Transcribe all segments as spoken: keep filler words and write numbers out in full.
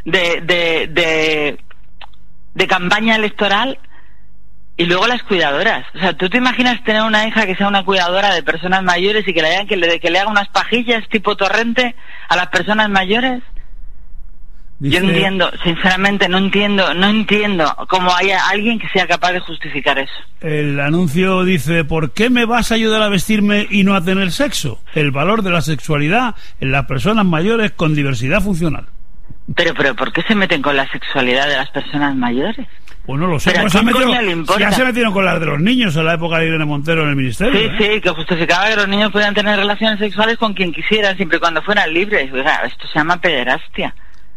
de, de, de, de campaña electoral. Y luego las cuidadoras. O sea, ¿tú te imaginas tener una hija que sea una cuidadora de personas mayores y que le hagan, que le, que le haga unas pajillas tipo Torrente a las personas mayores? Dice... Yo entiendo, sinceramente no entiendo, no entiendo cómo haya alguien que sea capaz de justificar eso. El anuncio dice: ¿por qué me vas a ayudar a vestirme y no a tener sexo? El valor de la sexualidad en las personas mayores con diversidad funcional. Pero, pero, ¿por qué se meten con la sexualidad de las personas mayores? Pues no lo sé, pues se metido, ya se metieron con las de los niños en la época de Irene Montero en el ministerio. Sí, ¿eh? sí, que justificaba que los niños podían tener relaciones sexuales con quien quisieran, siempre y cuando fueran libres. Oiga, esto se llama pederastia.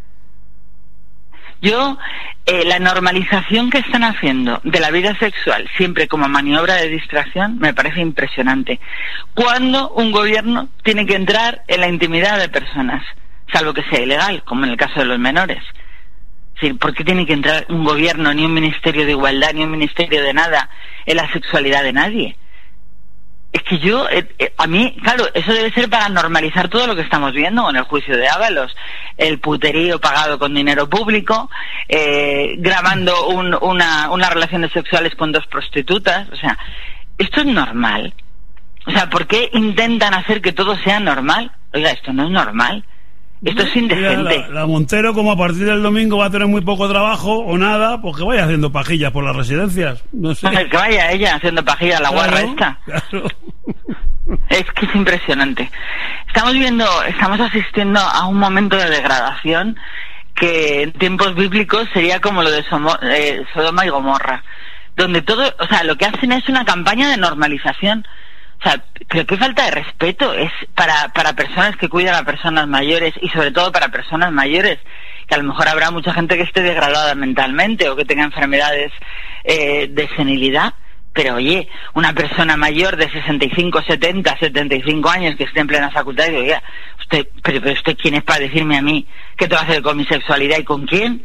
Yo, eh, la normalización que están haciendo de la vida sexual, siempre como maniobra de distracción, me parece impresionante. ¿Cuándo un gobierno tiene que entrar en la intimidad de personas? Salvo que sea ilegal, como en el caso de los menores. Sí, ¿por qué tiene que entrar un gobierno, ni un ministerio de igualdad, ni un ministerio de nada, en la sexualidad de nadie? Es que yo, eh, eh, a mí, claro, eso debe ser para normalizar todo lo que estamos viendo con el juicio de Ábalos, el puterío pagado con dinero público, eh, grabando un, una, unas relaciones sexuales con dos prostitutas. O sea, esto es normal. O sea, ¿por qué intentan hacer que todo sea normal? Oiga, esto no es normal. Esto es indecente. Mira, la, la Montero, como a partir del domingo va a tener muy poco trabajo o nada, pues que vaya haciendo pajillas por las residencias. No sé. Que vaya ella haciendo pajillas, la claro, guarra esta. Claro. Es que es impresionante. Estamos viendo, estamos asistiendo a un momento de degradación que en tiempos bíblicos sería como lo de Somo, eh, Sodoma y Gomorra, donde todo, o sea, lo que hacen es una campaña de normalización. O sea, creo que falta de respeto es para, para personas que cuidan a personas mayores y sobre todo para personas mayores, que a lo mejor habrá mucha gente que esté degradada mentalmente o que tenga enfermedades eh, de senilidad, pero oye, una persona mayor de sesenta y cinco, setenta, setenta y cinco años que esté en plena facultad y digo, oiga, usted, pero, pero usted ¿quién es para decirme a mí qué te va a hacer con mi sexualidad y con quién?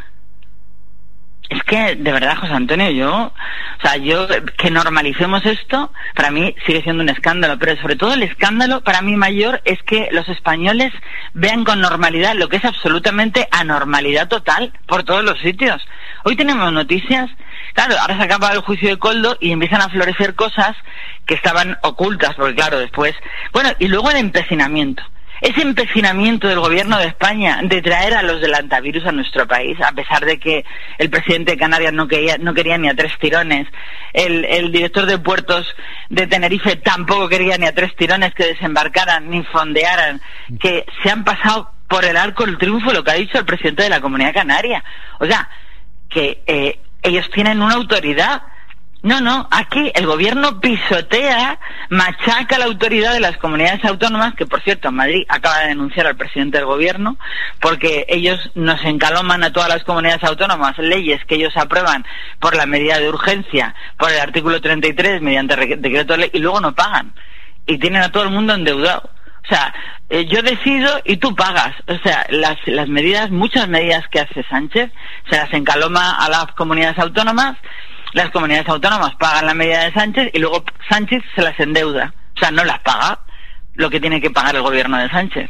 Es que, de verdad, José Antonio, yo, o sea, yo, que normalicemos esto, para mí sigue siendo un escándalo, pero sobre todo el escándalo, para mí mayor, es que los españoles vean con normalidad lo que es absolutamente anormalidad total por todos los sitios. Hoy tenemos noticias, claro, ahora se acaba el juicio de Koldo y empiezan a florecer cosas que estaban ocultas, porque claro, después, bueno, y luego el empecinamiento. Ese empecinamiento del gobierno de España de traer a los del antivirus a nuestro país, a pesar de que el presidente de Canarias no quería, no quería ni a tres tirones, el, el director de puertos de Tenerife tampoco quería ni a tres tirones que desembarcaran ni fondearan, que se han pasado por el arco del triunfo lo que ha dicho el presidente de la Comunidad Canaria. O sea, que eh, ellos tienen una autoridad. No, no, aquí el gobierno pisotea, machaca la autoridad de las comunidades autónomas, que por cierto Madrid acaba de denunciar al presidente del gobierno, porque ellos nos encaloman a todas las comunidades autónomas leyes que ellos aprueban por la medida de urgencia, por el artículo treinta y tres, mediante decreto de ley, y luego no pagan. Y tienen a todo el mundo endeudado. O sea, eh, yo decido y tú pagas. O sea, las, las medidas, muchas medidas que hace Sánchez, se las encaloma a las comunidades autónomas. Las comunidades autónomas pagan la medida de Sánchez y luego Sánchez se las endeuda. O sea, no las paga lo que tiene que pagar el gobierno de Sánchez.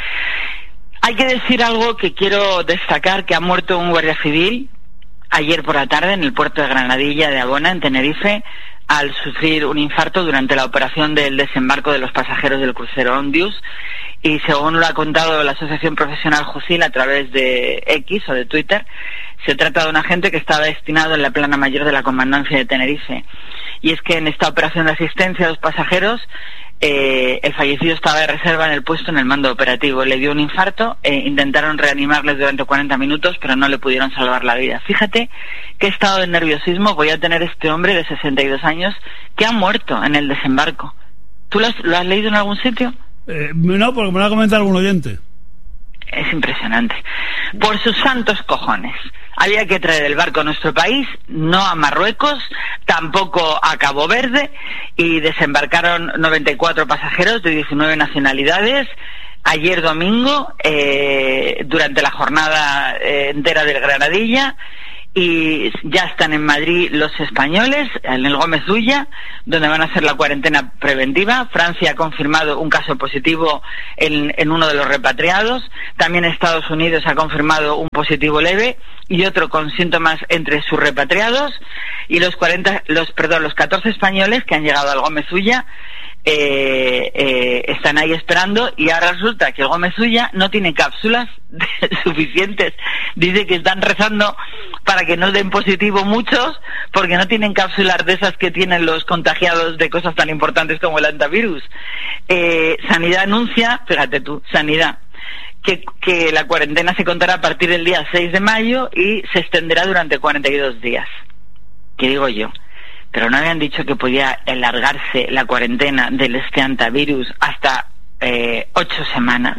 Hay que decir algo que quiero destacar, que ha muerto un guardia civil ayer por la tarde en el puerto de Granadilla de Abona, en Tenerife, al sufrir un infarto durante la operación del desembarco de los pasajeros del crucero Ondius. Y según lo ha contado la Asociación Profesional Jusil a través de X o de Twitter, se trata de un agente que estaba destinado en la plana mayor de la Comandancia de Tenerife. Y es que en esta operación de asistencia a los pasajeros, eh, el fallecido estaba de reserva en el puesto en el mando operativo. Le dio un infarto, eh, intentaron reanimarle durante cuarenta minutos, pero no le pudieron salvar la vida. Fíjate qué estado de nerviosismo voy a tener este hombre de sesenta y dos años que ha muerto en el desembarco. ¿Tú lo has, lo has leído en algún sitio? Eh, no, porque me lo ha comentado algún oyente. Es impresionante. Por sus santos cojones. Había que traer el barco a nuestro país, no a Marruecos, tampoco a Cabo Verde, y desembarcaron noventa y cuatro pasajeros de diecinueve nacionalidades ayer domingo, eh, durante la jornada eh, entera del Granadilla, y ya están en Madrid los españoles, en el Gómez Ulla, donde van a hacer la cuarentena preventiva. Francia ha confirmado un caso positivo en, en uno de los repatriados. También Estados Unidos ha confirmado un positivo leve y otro con síntomas entre sus repatriados. Y los cuarenta, los perdón, los catorce españoles que han llegado al Gómez Ulla Eh, eh, están ahí esperando, y ahora resulta que el Gómez Ulla no tiene cápsulas suficientes. Dice que están rezando para que no den positivo muchos, porque no tienen cápsulas de esas que tienen los contagiados de cosas tan importantes como el antivirus. Eh, Sanidad anuncia, fíjate tú, Sanidad, que, que la cuarentena se contará a partir del día seis de mayo y se extenderá durante cuarenta y dos días. ¿Qué digo yo? Pero no habían dicho que podía alargarse la cuarentena del este antivirus hasta eh, ocho semanas.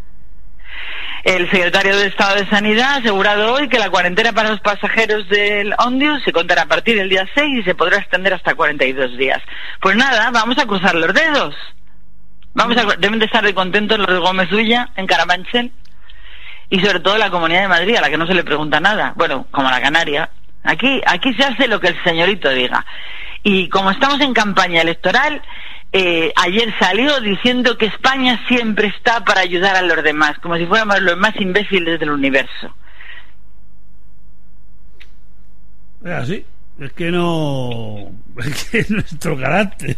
El secretario de Estado de Sanidad ha asegurado hoy que la cuarentena para los pasajeros del Ondius se contará a partir del día seis y se podrá extender hasta cuarenta y dos días. Pues nada, vamos a cruzar los dedos. Vamos a, deben de estar de contentos los de Gómez Ulla en Carabanchel, y sobre todo la Comunidad de Madrid, a la que no se le pregunta nada. Bueno, como a la Canaria. Aquí, aquí se hace lo que el señorito diga. Y como estamos en campaña electoral, eh, ayer salió diciendo que España siempre está para ayudar a los demás, como si fuéramos los más imbéciles del universo. Es así, es que no... es que es nuestro carácter.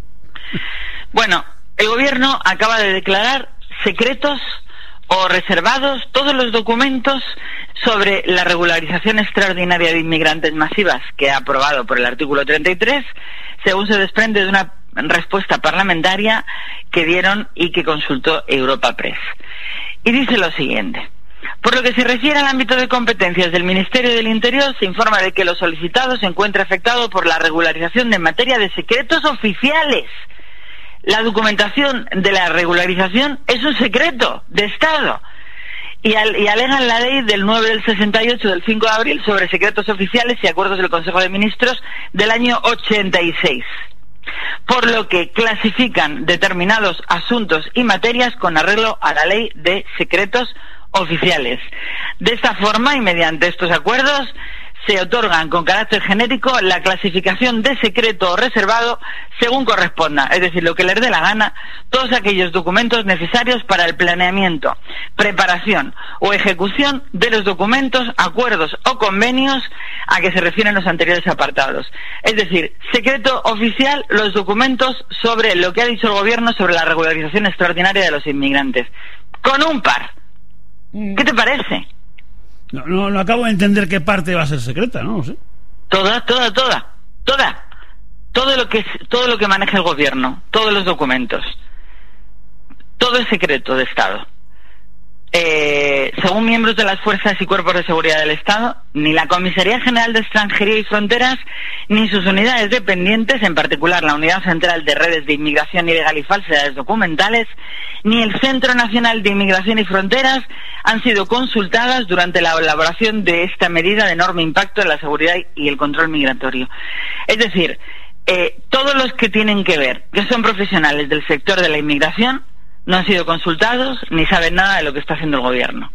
Bueno, el gobierno acaba de declarar secretos o reservados todos los documentos sobre la regularización extraordinaria de inmigrantes masivas que ha aprobado por el artículo treinta y tres, según se desprende de una respuesta parlamentaria que dieron y que consultó Europa Press. Y dice lo siguiente: por lo que se refiere al ámbito de competencias del Ministerio del Interior, se informa de que lo solicitado se encuentra afectado por la regularización de materia de secretos oficiales. La documentación de la regularización es un secreto de Estado y, al, y alegan la ley del nueve del sesenta y ocho del cinco de abril sobre secretos oficiales y acuerdos del Consejo de Ministros del año ochenta y seis, por lo que clasifican determinados asuntos y materias con arreglo a la ley de secretos oficiales. De esta forma y mediante estos acuerdos se otorgan con carácter genérico la clasificación de secreto o reservado según corresponda, es decir, lo que les dé la gana, todos aquellos documentos necesarios para el planeamiento, preparación o ejecución de los documentos, acuerdos o convenios a que se refieren los anteriores apartados. Es decir, secreto oficial los documentos sobre lo que ha dicho el gobierno sobre la regularización extraordinaria de los inmigrantes. Con un par. ¿Qué te parece? No, no, no acabo de entender qué parte va a ser secreta, ¿no? ¿Sí? Toda, toda, toda, toda. Todo lo que es, todo lo que maneja el gobierno, todos los documentos, todo es secreto de Estado. Eh, según miembros de las fuerzas y cuerpos de seguridad del Estado, ni la Comisaría General de Extranjería y Fronteras, ni sus unidades dependientes, en particular la Unidad Central de Redes de Inmigración Ilegal y Falsedades Documentales, ni el Centro Nacional de Inmigración y Fronteras han sido consultadas durante la elaboración de esta medida de enorme impacto en la seguridad y el control migratorio. Es decir, eh, todos los que tienen que ver, que son profesionales del sector de la inmigración, no han sido consultados ni saben nada de lo que está haciendo el gobierno.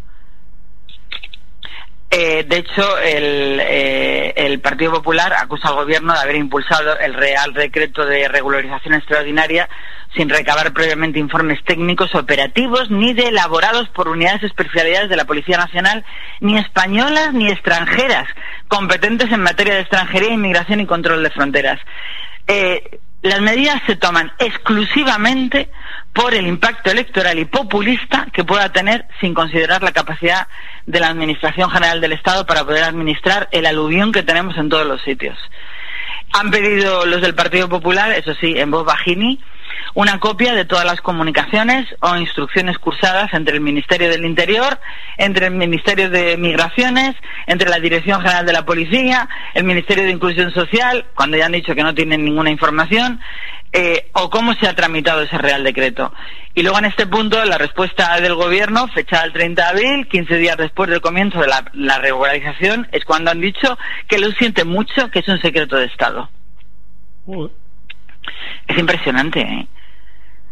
Eh, de hecho, el, eh, el Partido Popular acusa al gobierno de haber impulsado el Real Decreto de Regularización Extraordinaria sin recabar previamente informes técnicos operativos ni de elaborados por unidades especialidades de la Policía Nacional, ni españolas ni extranjeras, competentes en materia de extranjería, inmigración y control de fronteras. Eh, las medidas se toman exclusivamente por el impacto electoral y populista que pueda tener, sin considerar la capacidad de la Administración General del Estado para poder administrar el aluvión que tenemos en todos los sitios. Han pedido los del Partido Popular, eso sí, en voz bajini, una copia de todas las comunicaciones o instrucciones cursadas entre el Ministerio del Interior, entre el Ministerio de Migraciones, entre la Dirección General de la Policía, el Ministerio de Inclusión Social, cuando ya han dicho que no tienen ninguna información, eh, o cómo se ha tramitado ese Real Decreto. Y luego en este punto la respuesta del Gobierno, fechada el treinta de abril, quince días después del comienzo de la, la regularización, es cuando han dicho que lo sienten mucho, que es un secreto de Estado. Uh. Es impresionante, ¿eh?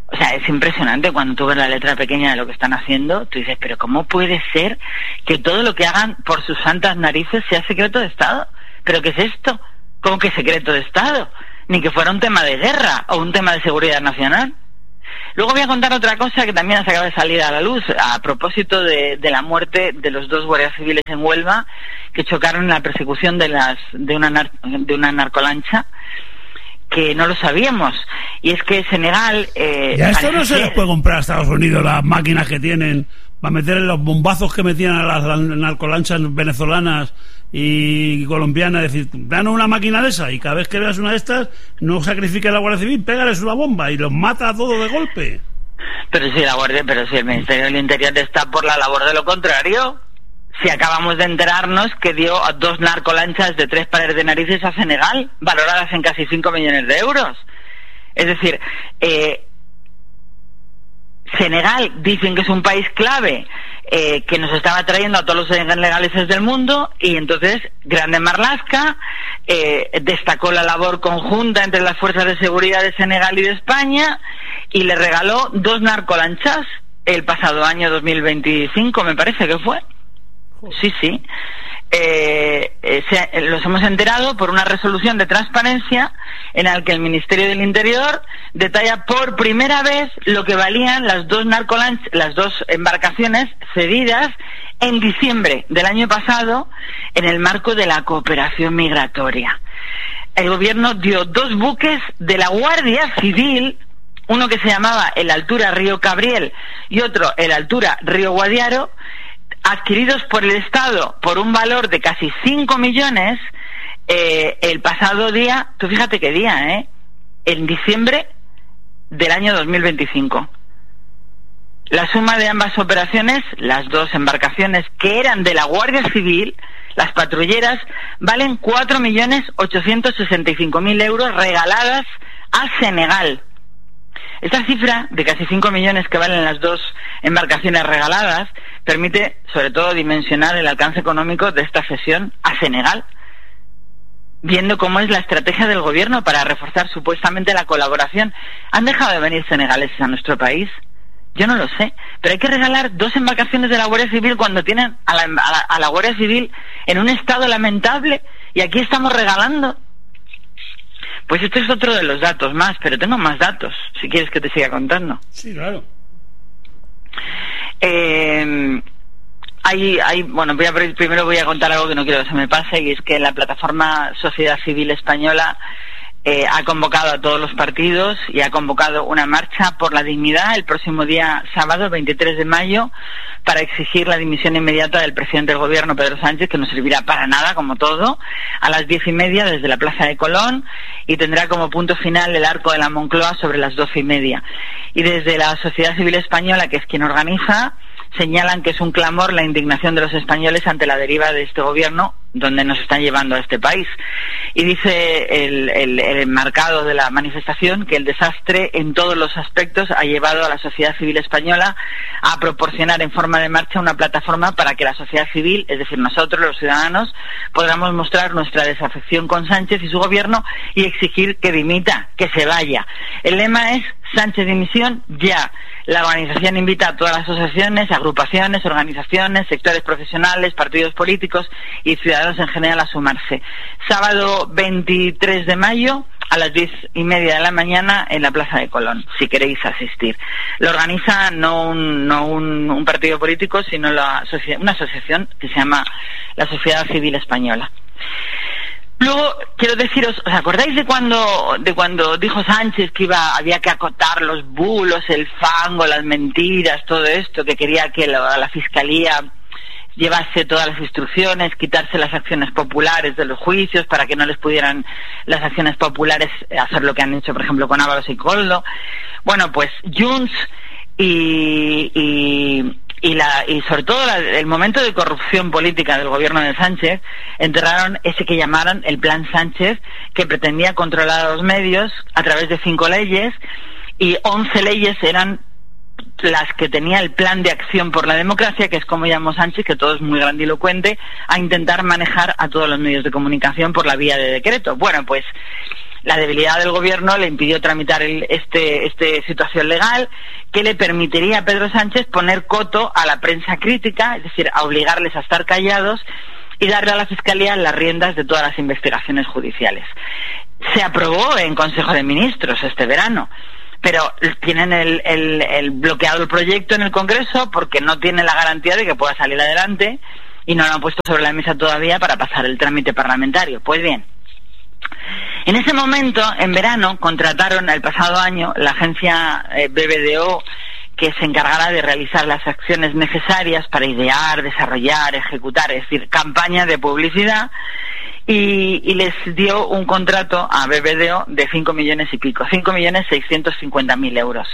O sea, es impresionante cuando tú ves la letra pequeña de lo que están haciendo. Tú dices, pero ¿cómo puede ser que todo lo que hagan por sus santas narices sea secreto de Estado? ¿Pero qué es esto? ¿Cómo que secreto de Estado? Ni que fuera un tema de guerra o un tema de seguridad nacional. Luego voy a contar otra cosa que también se acaba de salir a la luz, a propósito de, de la muerte de los dos guardias civiles en Huelva que chocaron en la persecución de, las, de, una, nar, de una narcolancha, que no lo sabíamos. Y es que Senegal... Eh, ya esto no se les puede comprar a Estados Unidos, las máquinas que tienen para meter en los bombazos que metían a las narcolanchas venezolanas y colombianas. Es decir, dan una máquina de esa y cada vez que veas una de estas, no sacrifiques a la Guardia Civil, pégales una bomba y los mata a todos de golpe. Pero si la Guardia, pero si el Ministerio del Interior está por la labor de lo contrario. Si acabamos de enterarnos que dio a dos narcolanchas de tres pares de narices a Senegal, valoradas en casi cinco millones de euros. Es decir, eh, Senegal dicen que es un país clave, eh, que nos estaba trayendo a todos los senegaleses del mundo, y entonces Grande Marlaska eh, destacó la labor conjunta entre las fuerzas de seguridad de Senegal y de España y le regaló dos narcolanchas el pasado año dos mil veinticinco, me parece que fue. Sí, sí. Eh, eh, se, los hemos enterado por una resolución de transparencia en la que el Ministerio del Interior detalla por primera vez lo que valían las dos narcolanchas, las dos embarcaciones cedidas en diciembre del año pasado en el marco de la cooperación migratoria. El gobierno dio dos buques de la Guardia Civil, uno que se llamaba el Altura Río Cabriel y otro el Altura Río Guadiaro, adquiridos por el Estado por un valor de casi cinco millones eh, el pasado día, tú fíjate qué día, ¿eh? En diciembre del año dos mil veinticinco. La suma de ambas operaciones, las dos embarcaciones que eran de la Guardia Civil, las patrulleras, valen cuatro millones ochocientos sesenta y cinco mil euros regaladas a Senegal. Esta cifra de casi cinco millones que valen las dos embarcaciones regaladas permite, sobre todo, dimensionar el alcance económico de esta cesión a Senegal, viendo cómo es la estrategia del gobierno para reforzar supuestamente la colaboración. ¿Han dejado de venir senegaleses a nuestro país? Yo no lo sé, pero hay que regalar dos embarcaciones de la Guardia Civil cuando tienen a la, a la, a la Guardia Civil en un estado lamentable, y aquí estamos regalando. Pues este es otro de los datos más, pero tengo más datos, si quieres que te siga contando. Sí, claro. Eh, hay, hay, bueno, voy a, primero voy a contar algo que no quiero que se me pase, y es que la plataforma Sociedad Civil Española eh, ha convocado a todos los partidos y ha convocado una marcha por la dignidad el próximo día sábado veintitrés de mayo para exigir la dimisión inmediata del presidente del gobierno, Pedro Sánchez, que no servirá para nada, como todo, a las diez y media desde la Plaza de Colón, y tendrá como punto final el Arco de la Moncloa sobre las doce y media. Y desde la Sociedad Civil Española, que es quien organiza, señalan que es un clamor la indignación de los españoles ante la deriva de este gobierno, donde nos están llevando a este país. Y dice el, el, el enmarcado de la manifestación que el desastre en todos los aspectos ha llevado a la sociedad civil española a proporcionar en forma de marcha una plataforma para que la sociedad civil, es decir, nosotros los ciudadanos, podamos mostrar nuestra desafección con Sánchez y su gobierno y exigir que dimita, que se vaya. El lema es Sánchez dimisión ya. La organización invita a todas las asociaciones, agrupaciones, organizaciones, sectores profesionales, partidos políticos y ciudadanos en general a sumarse. Sábado veintitrés de mayo a las diez y media de la mañana en la Plaza de Colón, si queréis asistir. Lo organiza no un, no un, un partido político, sino la, una asociación que se llama la Sociedad Civil Española. Luego quiero deciros, ¿os acordáis de cuando de cuando dijo Sánchez que iba había que acotar los bulos, el fango, las mentiras, todo esto, que quería que la, la Fiscalía llevase todas las instrucciones, quitarse las acciones populares de los juicios para que no les pudieran las acciones populares hacer lo que han hecho, por ejemplo, con Ábalos y Koldo? Bueno, pues Junts y... y y la y sobre todo la, el momento de corrupción política del gobierno de Sánchez enterraron ese que llamaron el Plan Sánchez, que pretendía controlar a los medios a través de cinco leyes, y once leyes eran las que tenía el Plan de Acción por la Democracia, que es como llamó Sánchez, que todo es muy grandilocuente, a intentar manejar a todos los medios de comunicación por la vía de decreto. Bueno, pues la debilidad del gobierno le impidió tramitar el, este, este situación legal que le permitiría a Pedro Sánchez poner coto a la prensa crítica, es decir, a obligarles a estar callados y darle a la Fiscalía las riendas de todas las investigaciones judiciales. Se aprobó en Consejo de Ministros este verano, pero tienen el, el, el bloqueado el proyecto en el Congreso porque no tienen la garantía de que pueda salir adelante y no lo han puesto sobre la mesa todavía para pasar el trámite parlamentario. Pues bien, en ese momento, en verano, contrataron el pasado año la agencia eh, B B D O, que se encargará de realizar las acciones necesarias para idear, desarrollar, ejecutar, es decir, campaña de publicidad, y, y les dio un contrato a B B D O de cinco millones y pico, cinco millones seiscientos cincuenta mil euros.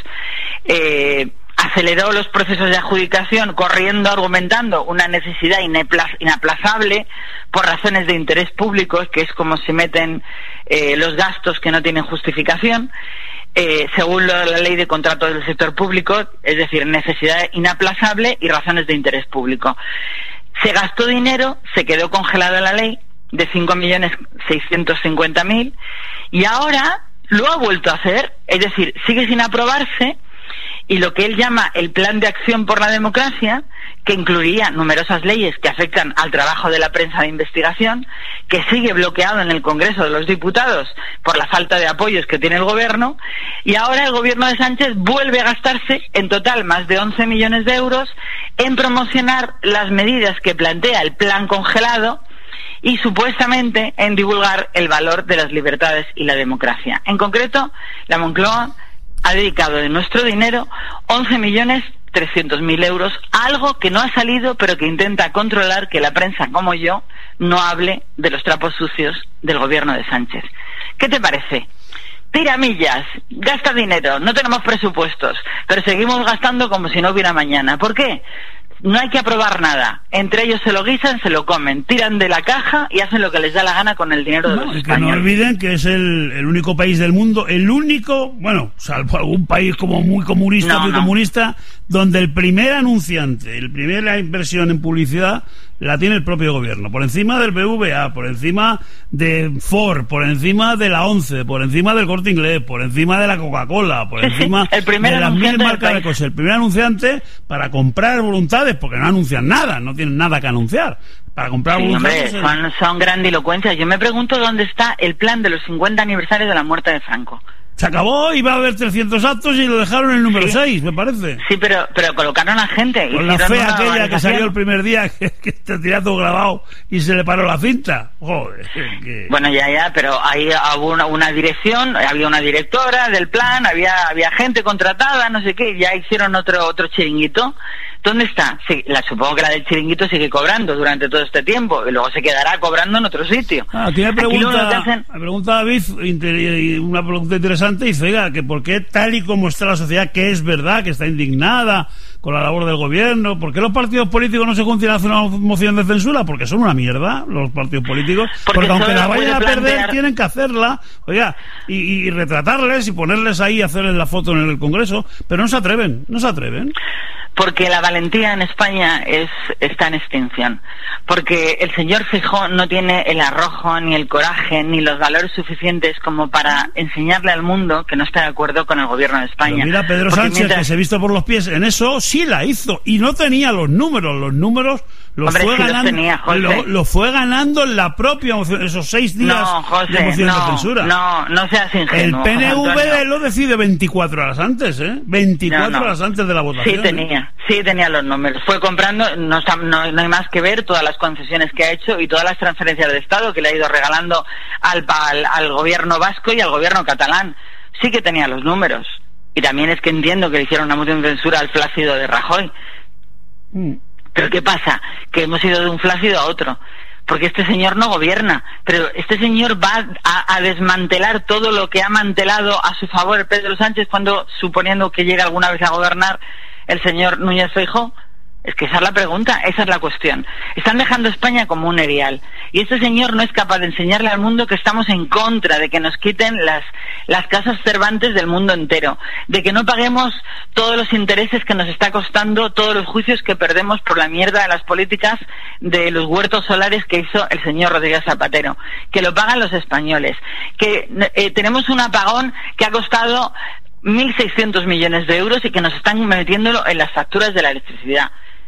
Eh, aceleró los procesos de adjudicación corriendo, argumentando una necesidad inaplazable por razones de interés público, que es como se meten eh, los gastos que no tienen justificación. Eh, según la ley de contratos del sector público, es decir, necesidad inaplazable y razones de interés público. Se gastó dinero, se quedó congelada la ley de cinco millones seiscientos cincuenta mil y ahora lo ha vuelto a hacer, es decir, sigue sin aprobarse, y lo que él llama el Plan de Acción por la Democracia, que incluiría numerosas leyes que afectan al trabajo de la prensa de investigación, que sigue bloqueado en el Congreso de los Diputados por la falta de apoyos que tiene el gobierno, y ahora el gobierno de Sánchez vuelve a gastarse en total más de once millones de euros en promocionar las medidas que plantea el plan congelado y supuestamente en divulgar el valor de las libertades y la democracia. En concreto, la Moncloa ha dedicado de nuestro dinero once millones trescientos mil euros, algo que no ha salido, pero que intenta controlar que la prensa como yo no hable de los trapos sucios del gobierno de Sánchez. ¿Qué te parece? Tira millas, gasta dinero, no tenemos presupuestos, pero seguimos gastando como si no hubiera mañana. ¿Por qué? No hay que aprobar nada. Entre ellos se lo guisan, se lo comen, tiran de la caja y hacen lo que les da la gana con el dinero de no, los y españoles. Que no olviden que es el, el único país del mundo, el único, bueno, salvo algún país como muy comunista, no, muy no. comunista, donde el primer anunciante, el primera inversión en publicidad la tiene el propio gobierno, por encima del B B V A, por encima de Ford, por encima de la ONCE, por encima del Corte Inglés, por encima de la Coca-Cola, por sí, encima sí, de las mil marcas de cosas. El primer anunciante para comprar voluntades, porque no anuncian nada, no tienen nada que anunciar. Para comprar sí, voluntades. Hombre, son, son grandilocuencias. Yo me pregunto dónde está el plan de los cincuenta aniversarios de la muerte de Franco. Se acabó, iba a haber trescientos actos y lo dejaron en el número sí. seis, me parece. Sí, pero pero colocaron a gente. Con la fe aquella que salió el primer día, que, que te tenía todo grabado y se le paró la cinta. Joder. Que... Bueno, ya, ya, pero ahí hubo una, una dirección, había una directora del plan, había había gente contratada, no sé qué, ya hicieron otro otro chiringuito. ¿Dónde está? Sí, la, supongo que la del chiringuito sigue cobrando durante todo este tiempo y luego se quedará cobrando en otro sitio. Ah, aquí me pregunta, aquí hacen... me pregunta David, una pregunta interesante, y dice, oiga, que por qué tal y como está la sociedad, que es verdad, que está indignada con la labor del gobierno, ¿por qué los partidos políticos no se juntan a hacer una moción de censura? Porque son una mierda los partidos políticos, porque, porque aunque la vayan a perder, plantear... tienen que hacerla, oiga, y, y retratarles y ponerles ahí, hacerles la foto en el Congreso, pero no se atreven, no se atreven. Porque la valentía en España es está en extinción. Porque el señor Feijóo no tiene el arrojo, ni el coraje, ni los valores suficientes como para enseñarle al mundo que no está de acuerdo con el gobierno de España. Pero mira, Pedro Porque Sánchez, mientras... que se ha visto por los pies, en eso sí la hizo. Y no tenía los números. Los números los, Hombre, fue, sí ganando, los, tenía, lo, lo fue ganando en la propia moción, esos seis días no, José, de moción no, de censura. No, no seas ingenuo. El P N V lo decide veinticuatro horas antes, ¿eh? veinticuatro no, no. horas antes de la votación. Sí tenía, ¿eh? sí tenía los números. Fue comprando, no, no, no hay más que ver todas las concesiones que ha hecho y todas las transferencias de Estado que le ha ido regalando al, al, al gobierno vasco y al gobierno catalán. Sí que tenía los números. Y también es que entiendo que le hicieron una moción de censura al flácido de Rajoy. Mm. Pero ¿qué pasa? Que hemos ido de un flácido a otro. Porque este señor no gobierna, pero este señor va a, a desmantelar todo lo que ha mantelado a su favor Pedro Sánchez cuando, suponiendo que llegue alguna vez a gobernar el señor Núñez Feijóo. Es que esa es la pregunta, esa es la cuestión. Están dejando España como un erial. Y este señor no es capaz de enseñarle al mundo que estamos en contra de que nos quiten las, las casas Cervantes del mundo entero. De que no paguemos todos los intereses que nos está costando, todos los juicios que perdemos por la mierda de las políticas de los huertos solares que hizo el señor Rodríguez Zapatero. Que lo pagan los españoles. Que eh, tenemos un apagón que ha costado mil seiscientos millones de euros y que nos están metiéndolo en las facturas de la electricidad.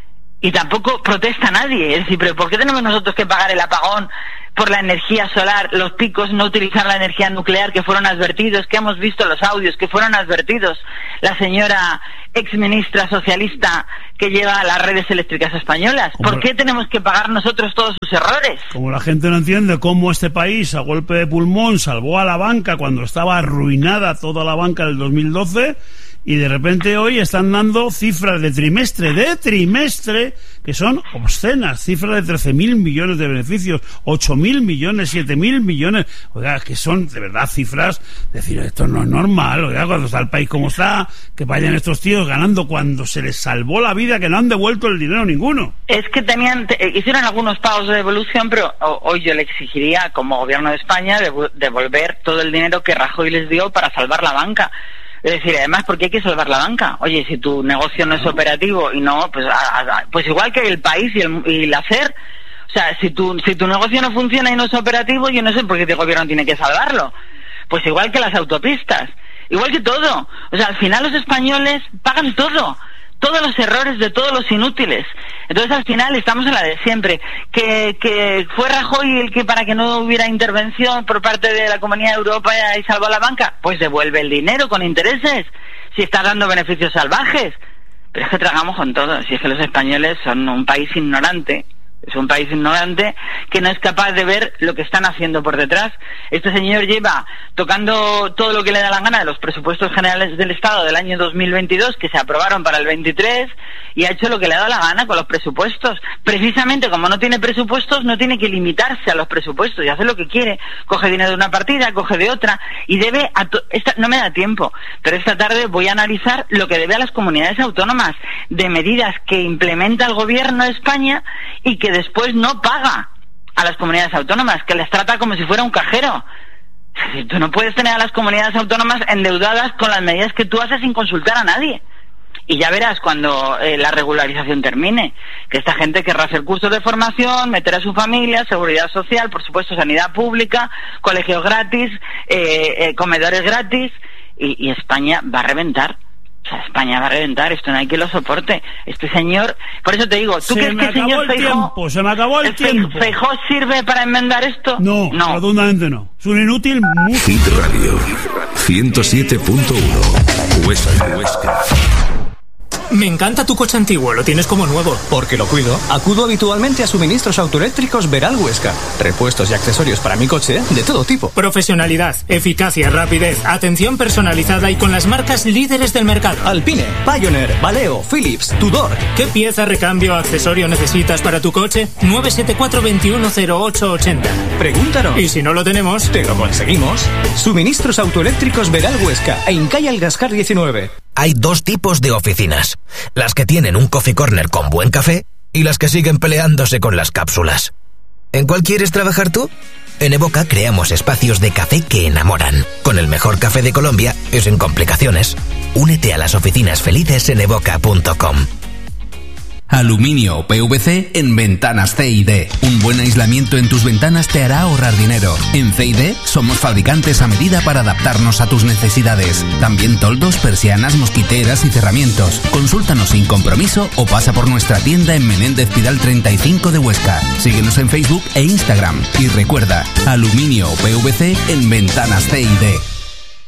Y tampoco protesta nadie. Es decir, ¿pero por qué tenemos nosotros que pagar el apagón por la energía solar, los picos, no utilizar la energía nuclear que fueron advertidos, que hemos visto los audios, que fueron advertidos la señora exministra socialista que lleva las redes eléctricas españolas? ¿Por qué tenemos que pagar nosotros todos sus errores? Como la gente no entiende cómo este país, a golpe de pulmón, salvó a la banca cuando estaba arruinada toda la banca del dos mil doce... y de repente hoy están dando cifras de trimestre, de trimestre, que son obscenas, cifras de trece mil millones de beneficios, ocho mil millones, siete mil millones, oiga, que son de verdad cifras, decir, esto no es normal, oiga, cuando está el país como está, que vayan estos tíos ganando cuando se les salvó la vida, que no han devuelto el dinero ninguno. Es que tenían, te, hicieron algunos pagos de devolución, pero hoy yo le exigiría, como gobierno de España, devolver todo el dinero que Rajoy les dio para salvar la banca. Es decir, además, ¿por qué hay que salvar la banca? Oye, si tu negocio no es operativo y no, pues a, a, pues igual que el país y el, y el hacer, o sea, si tu, si tu negocio no funciona y no es operativo, yo no sé por qué el gobierno tiene que salvarlo. Pues igual que las autopistas, igual que todo. O sea, al final los españoles pagan todo, todos los errores de todos los inútiles. Entonces al final estamos en la de siempre, que, que fue Rajoy el que para que no hubiera intervención por parte de la Comunidad Europea y salvó a la banca, pues devuelve el dinero con intereses, si está dando beneficios salvajes. Pero es que tragamos con todo, si es que los españoles son un país ignorante, es un país ignorante que no es capaz de ver lo que están haciendo por detrás. Este señor lleva tocando todo lo que le da la gana de los presupuestos generales del Estado del año dos mil veintidós, que se aprobaron para el veintitrés, y ha hecho lo que le ha dado la gana con los presupuestos. Precisamente como no tiene presupuestos, no tiene que limitarse a los presupuestos y hace lo que quiere. Coge dinero de una partida, coge de otra, y debe a to- esta, no me da tiempo, pero esta tarde voy a analizar lo que debe a las comunidades autónomas de medidas que implementa el gobierno de España y que después no paga a las comunidades autónomas, que les trata como si fuera un cajero. Es decir, tú no puedes tener a las comunidades autónomas endeudadas con las medidas que tú haces sin consultar a nadie. Y ya verás cuando eh, la regularización termine, que esta gente querrá hacer cursos de formación, meter a su familia, seguridad social, por supuesto sanidad pública, colegios gratis, eh, eh, comedores gratis, y, y España va a reventar. O sea, España va a reventar, esto no hay que lo soporte. Este señor, por eso te digo, ¿tú crees que el señor Feijóo, se me acabó el tiempo. Feijóo sirve para enmendar esto? No, no, rotundamente no. Es un inútil. Hit Radio ciento siete punto uno Huesca, Huesca. Me encanta tu coche antiguo, lo tienes como nuevo. Porque lo cuido. Acudo habitualmente a suministros autoeléctricos Veral Huesca. Repuestos y accesorios para mi coche de todo tipo. Profesionalidad, eficacia, rapidez, atención personalizada y con las marcas líderes del mercado. Alpine, Pioneer, Valeo, Philips, Tudor. ¿Qué pieza, recambio o accesorio necesitas para tu coche? nueve siete cuatro, dos uno cero ocho ocho cero. Pregúntanos. Y si no lo tenemos, te lo conseguimos. Suministros autoeléctricos Veral Huesca. En calle Algascar diecinueve. Hay dos tipos de oficinas, las que tienen un coffee corner con buen café y las que siguen peleándose con las cápsulas. ¿En cuál quieres trabajar tú? En Evoca creamos espacios de café que enamoran, con el mejor café de Colombia y sin complicaciones. Únete a las oficinas felices en evoca punto com. Aluminio o P V C en ventanas C y D. Un buen aislamiento en tus ventanas te hará ahorrar dinero. En C y D somos fabricantes a medida para adaptarnos a tus necesidades. También toldos, persianas, mosquiteras y cerramientos. Consúltanos sin compromiso o pasa por nuestra tienda en Menéndez Pidal treinta y cinco de Huesca. Síguenos en Facebook e Instagram. Y recuerda, aluminio o P V C en ventanas C y D.